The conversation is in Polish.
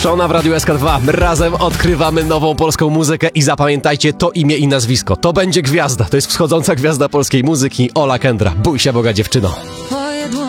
Puszczona w Radiu SK2. Razem odkrywamy nową polską muzykę i zapamiętajcie to imię i nazwisko. To będzie gwiazda. To jest wschodząca gwiazda polskiej muzyki, Ola Kendra. Bój się Boga, dziewczyno.